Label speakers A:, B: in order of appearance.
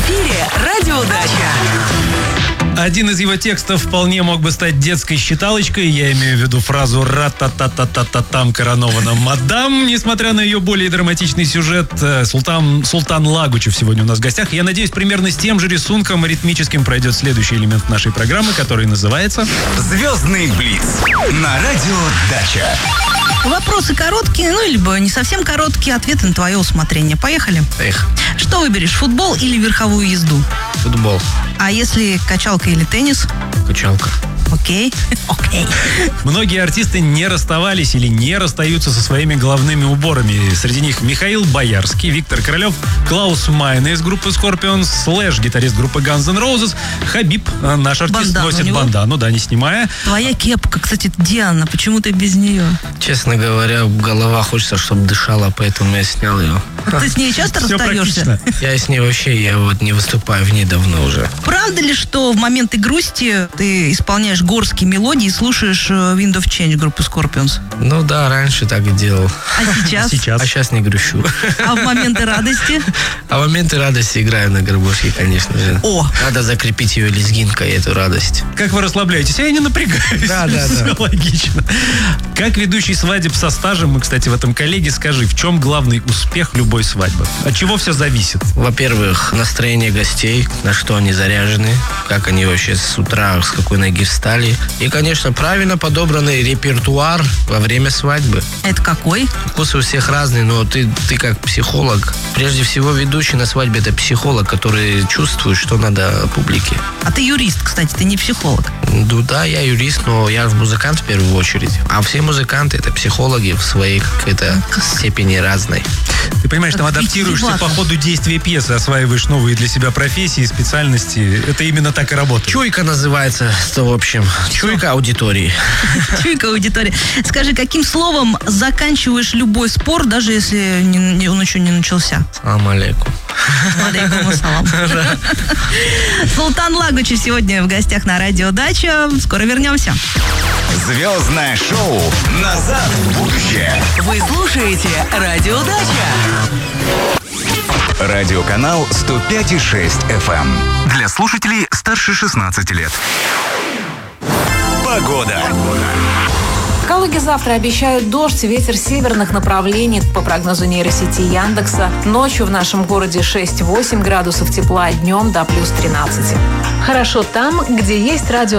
A: эфире «Радиодача».
B: Один из его текстов вполне мог бы стать детской считалочкой. Я имею в виду фразу «ра-та-та-та-та-та-там коронована мадам». Несмотря на ее более драматичный сюжет, Султан Лагучев сегодня у нас в гостях. Я надеюсь, примерно с тем же рисунком ритмическим пройдет следующий элемент нашей программы, который называется
C: «Звездный блиц» на «Радиодача».
D: Вопросы короткие, либо не совсем короткие, ответы на твое усмотрение. Поехали? Что выберешь, футбол или верховую езду?
E: Футбол.
D: А если качалка или теннис?
E: Качалка.
D: Окей.
B: Многие артисты не расставались или не расстаются со своими головными уборами. Среди них Михаил Боярский, Виктор Королев, Клаус Майне из группы Scorpions, Слэш, гитарист группы Guns N' Roses, Хабиб, наш артист,
D: Бандану
B: носит
D: у него?
B: бандану, не снимая.
D: Твоя кепка, кстати, Диана, почему ты без нее?
E: Честно говоря, голова хочется, чтобы дышала, поэтому я снял ее.
D: Ты с ней часто
B: Все
D: расстаешься?
B: практично.
E: Я с ней вообще, я не выступаю в ней давно уже.
D: Правда ли, что в моменты грусти ты исполняешь горские мелодии и слушаешь Wind of Change группы Scorpions?
E: Ну да, раньше так и делал.
D: А сейчас?
E: А сейчас не грущу.
D: А в моменты радости?
E: А в моменты радости играю на гармошке, конечно же.
D: О!
E: Надо закрепить ее лезгинкой, эту радость.
B: Как вы расслабляетесь? Я не напрягаюсь.
E: Да.
B: Все логично. Как ведущий свадеб со стажем, мы, кстати, в этом коллеге, скажи, в чем главный успех любой свадьбы? От чего все зависит?
E: Во-первых, настроение гостей, на что они заряжены, как они вообще с утра, с какой ноги встали. И, конечно, правильно подобранный репертуар во время свадьбы.
D: Это какой?
E: Вкусы у всех разные, но ты как психолог. Прежде всего, ведущий на свадьбе — это психолог, который чувствует, что надо публике.
D: А ты юрист, кстати, ты не психолог.
E: Ну да, я юрист, но я музыкант в первую очередь. А все музыканты — это психологи в своей какой-то степени разной.
B: Ты понимаешь, там адаптируешься по ходу действия пьесы, осваиваешь новые для себя профессии, специальности. Это именно так и работает.
E: Чуйка называется, в общем. Чуйка аудитории.
D: Чуйка аудитория. Скажи, каким словом заканчиваешь любой спор, даже если он еще не начался?
E: Салам алейкум.
D: Алейкум ассалам. Султан Лагучев сегодня в гостях на «Радиодача». Скоро вернемся.
C: Звездное шоу «Назад в будущее».
A: Вы слушаете «Радиодача».
C: Радиоканал 105,6 FM. Для слушателей старше 16 лет. Погода.
F: В Калуге завтра обещают дождь, ветер северных направлений. По прогнозу нейросети Яндекса, ночью в нашем городе 6-8 градусов тепла, днем до плюс 13. Хорошо там, где есть радио.